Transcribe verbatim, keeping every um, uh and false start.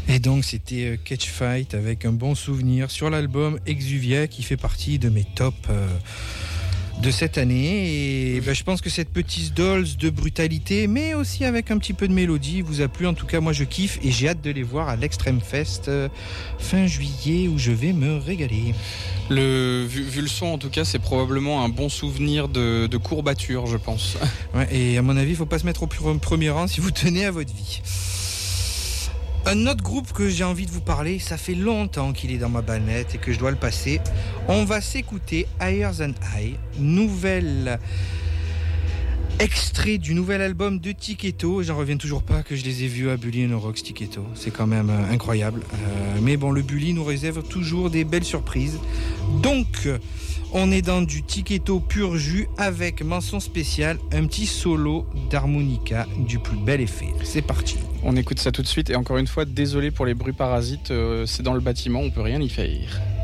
Et donc c'était Catch Fight avec un bon souvenir sur l'album Exuvia qui fait partie de mes tops euh, de cette année. Et ben, je pense que cette petite dose de brutalité, mais aussi avec un petit peu de mélodie, vous a plu. En tout cas, moi je kiffe et j'ai hâte de les voir à l'Extreme Fest euh, fin juillet où je vais me régaler. Le, vu, vu le son, en tout cas, c'est probablement un bon souvenir de, de courbature, je pense. Ouais, et à mon avis, il ne faut pas se mettre au premier rang si vous tenez à votre vie. Un autre groupe que j'ai envie de vous parler, ça fait longtemps qu'il est dans ma banette et que je dois le passer. On va s'écouter Higher Than High, nouvel extrait du nouvel album de Tiketo. J'en reviens toujours pas que je les ai vus à Bully and Rocks, Tiketo. C'est quand même euh, incroyable. Euh, mais bon, le Bully nous réserve toujours des belles surprises. Donc, on est dans du Tiketo pur jus avec mention spéciale, un petit solo d'harmonica du plus bel effet. C'est parti. On écoute ça tout de suite et encore une fois, désolé pour les bruits parasites, euh, c'est dans le bâtiment, on peut rien y faire.